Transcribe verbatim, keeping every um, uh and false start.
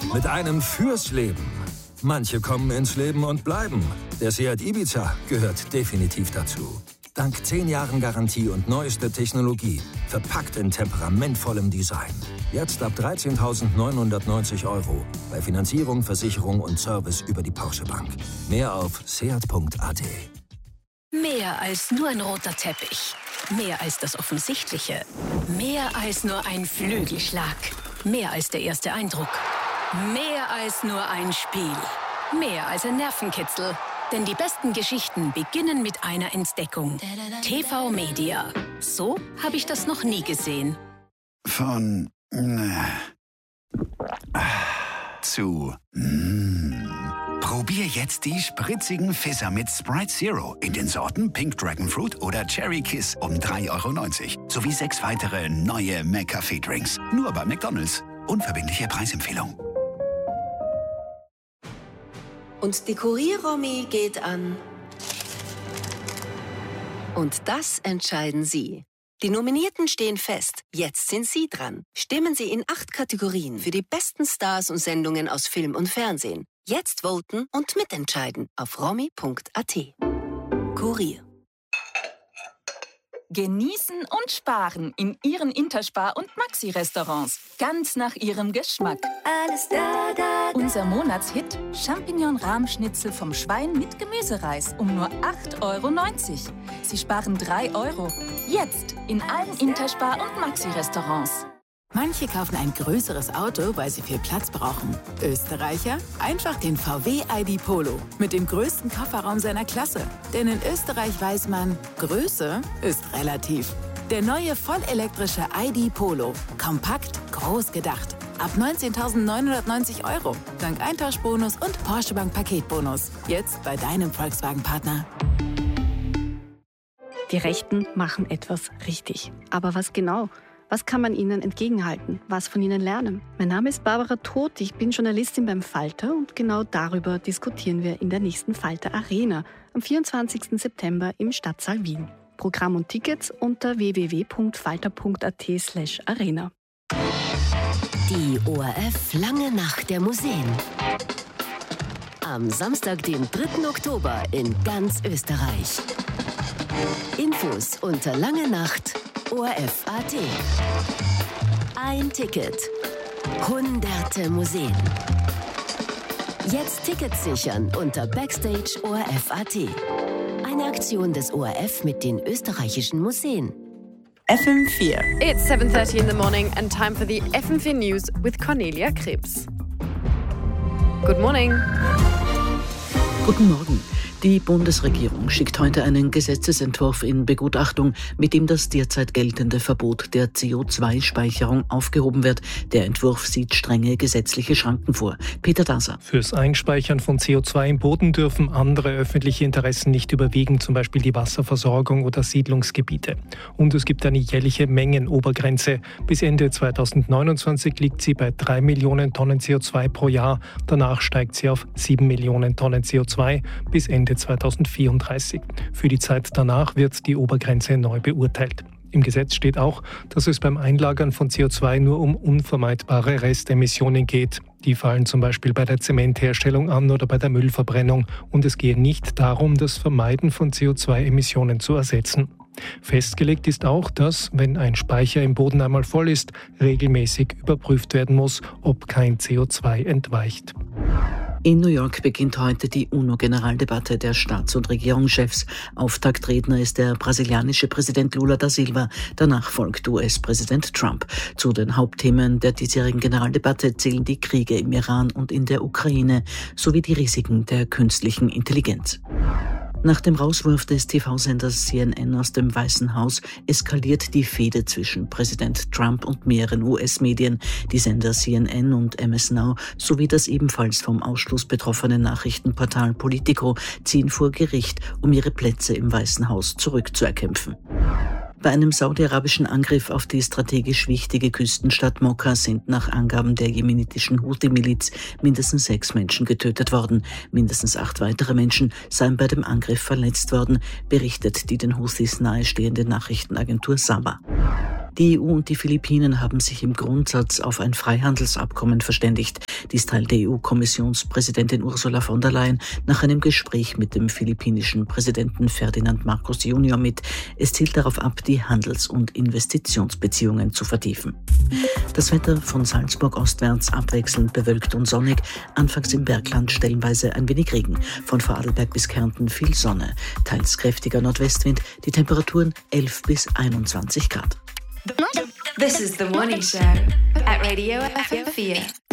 Mit einem fürs Leben. Manche kommen ins Leben und bleiben. Der Seat Ibiza gehört definitiv dazu. Dank zehn Jahren Garantie und neuester Technologie. Verpackt in temperamentvollem Design. Jetzt ab dreizehntausendneunhundertneunzig Euro. Bei Finanzierung, Versicherung und Service über die Porsche Bank. Mehr auf seat punkt a t. Mehr als nur ein roter Teppich. Mehr als das Offensichtliche. Mehr als nur ein Flügelschlag. Mehr als der erste Eindruck. Mehr als nur ein Spiel. Mehr als ein Nervenkitzel. Denn die besten Geschichten beginnen mit einer Entdeckung. T V Media. So habe ich das noch nie gesehen. Von äh, zu mm. Probier jetzt die spritzigen Fizzer mit Sprite Zero in den Sorten Pink Dragon Fruit oder Cherry Kiss um drei Euro neunzig. Sowie sechs weitere neue McCafé-Drinks. Nur bei McDonald's. Unverbindliche Preisempfehlung. Und die Kurier-Romy geht an. Und das entscheiden Sie. Die Nominierten stehen fest. Jetzt sind Sie dran. Stimmen Sie in acht Kategorien für die besten Stars und Sendungen aus Film und Fernsehen. Jetzt voten und mitentscheiden auf romy punkt a t. Kurier. Genießen und sparen in Ihren Interspar- und Maxi-Restaurants. Ganz nach Ihrem Geschmack. Alles da, da, da. Unser Monatshit Champignon-Rahmschnitzel vom Schwein mit Gemüsereis um nur acht Euro neunzig. Sie sparen drei Euro. Jetzt in allen Interspar- und Maxi-Restaurants. Manche kaufen ein größeres Auto, weil sie viel Platz brauchen. Österreicher? Einfach den V W I D Polo mit dem größten Kofferraum seiner Klasse. Denn in Österreich weiß man, Größe ist relativ. Der neue vollelektrische I D Polo. Kompakt, groß gedacht. Ab neunzehntausendneunhundertneunzig Euro. Dank Eintauschbonus und Porsche Bank Paketbonus. Jetzt bei deinem Volkswagen-Partner. Die Rechten machen etwas richtig. Aber was genau? Was kann man ihnen entgegenhalten? Was von ihnen lernen? Mein Name ist Barbara Todt, ich bin Journalistin beim Falter und genau darüber diskutieren wir in der nächsten Falter Arena am vierundzwanzigsten September im Stadtsaal Wien. Programm und Tickets unter w w w punkt falter punkt a t slash arena. Die O R F Lange Nacht der Museen. Am Samstag, den dritten Oktober in ganz Österreich. Infos unter langenacht punkt o r f punkt a t. Ein Ticket. Hunderte Museen. Jetzt Tickets sichern unter backstage punkt o r f punkt a t. Eine Aktion des O R F mit den österreichischen Museen. F M vier. It's seven thirty in the morning and time for the F M vier News with Cornelia Krebs. Good morning. Guten Morgen. Die Bundesregierung schickt heute einen Gesetzesentwurf in Begutachtung, mit dem das derzeit geltende Verbot der C O zwei Speicherung aufgehoben wird. Der Entwurf sieht strenge gesetzliche Schranken vor. Peter Daser. Fürs Einspeichern von C O zwei im Boden dürfen andere öffentliche Interessen nicht überwiegen, zum Beispiel die Wasserversorgung oder Siedlungsgebiete. Und es gibt eine jährliche Mengenobergrenze. Bis Ende zweitausendneunundzwanzig liegt sie bei drei Millionen Tonnen C O zwei pro Jahr. Danach steigt sie auf sieben Millionen Tonnen C O zwei bis Ende zweitausendvierunddreißig. Für die Zeit danach wird die Obergrenze neu beurteilt. Im Gesetz steht auch, dass es beim Einlagern von C O zwei nur um unvermeidbare Restemissionen geht. Die fallen zum Beispiel bei der Zementherstellung an oder bei der Müllverbrennung. Und es gehe nicht darum, das Vermeiden von C O zwei Emissionen zu ersetzen. Festgelegt ist auch, dass, wenn ein Speicher im Boden einmal voll ist, regelmäßig überprüft werden muss, ob kein C O zwei entweicht. In New York beginnt heute die UNO-Generaldebatte der Staats- und Regierungschefs. Auftaktredner ist der brasilianische Präsident Lula da Silva. Danach folgt U S-Präsident Trump. Zu den Hauptthemen der diesjährigen Generaldebatte zählen die Kriege im Iran und in der Ukraine sowie die Risiken der künstlichen Intelligenz. Nach dem Rauswurf des T V-Senders C N N aus dem Weißen Haus eskaliert die Fehde zwischen Präsident Trump und mehreren U S-Medien. Die Sender C N N und M S Now sowie das ebenfalls vom Ausschluss betroffene Nachrichtenportal Politico ziehen vor Gericht, um ihre Plätze im Weißen Haus zurückzuerkämpfen. Bei einem saudi-arabischen Angriff auf die strategisch wichtige Küstenstadt Mokka sind nach Angaben der jemenitischen Houthi-Miliz mindestens sechs Menschen getötet worden. Mindestens acht weitere Menschen seien bei dem Angriff verletzt worden, berichtet die den Houthis nahestehende Nachrichtenagentur Saba. Die E U und die Philippinen haben sich im Grundsatz auf ein Freihandelsabkommen verständigt. Dies teilte E U-Kommissionspräsidentin Ursula von der Leyen nach einem Gespräch mit dem philippinischen Präsidenten Ferdinand Marcos Junior mit. Es zielt darauf ab, die Handels- und Investitionsbeziehungen zu vertiefen. Das Wetter von Salzburg ostwärts abwechselnd bewölkt und sonnig. Anfangs im Bergland stellenweise ein wenig Regen. Von Vorarlberg bis Kärnten viel Sonne. Teils kräftiger Nordwestwind. Die Temperaturen elf bis einundzwanzig Grad. This is the morning show at Radio F M vier.